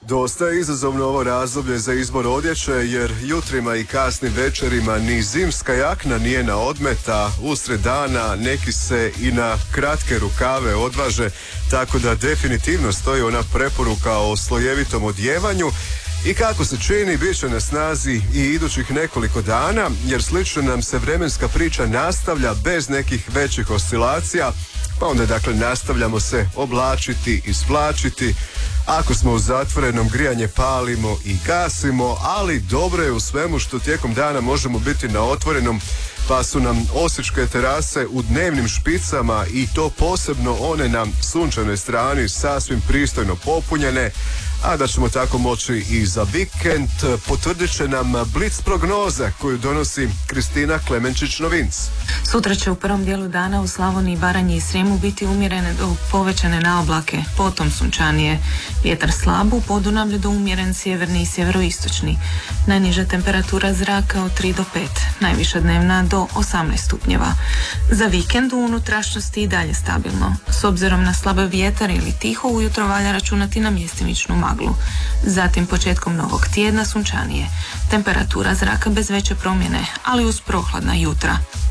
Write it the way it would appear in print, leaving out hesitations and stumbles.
Dosta je izazovno ovo razdoblje za izbor odjeće, jer jutrima i kasnim večerima ni zimska jakna nije na odmet, a usred dana neki se i na kratke rukave odvaže, tako da definitivno stoji ona preporuka o slojevitom odjevanju. I kako se čini, bit će na snazi i idućih nekoliko dana, jer slično nam se vremenska priča nastavlja bez nekih većih oscilacija, pa onda dakle nastavljamo se oblačiti i svlačiti. Ako smo u zatvorenom, grijanje palimo i gasimo, ali dobro je u svemu što tijekom dana možemo biti na otvorenom, pa su nam osječke terase u dnevnim špicama i to posebno one na sunčanoj strani sasvim pristojno popunjene, a da ćemo tako moći i za vikend potvrdit će nam blic prognoza koju donosi Kristina Klemenčić-Novinc. Sutra će u prvom dijelu dana u Slavoniji, Baranji i Srijemu biti umjerene do povećane na oblake, potom sunčanije. Vjetar slab, u Podunavlju do umjeren sjeverni i sjeveroistočni. Najniža temperatura zraka od 3 do 5, najviša dnevna do 18 stupnjeva. Za vikend u unutrašnjosti i dalje stabilno. S obzirom na slab vjetar ili tiho, ujutro valja računati na mjestimičnu maglu. Zatim početkom novog tjedna sunčanije. Temperatura zraka bez veće promjene, ali uz prohladna jutra.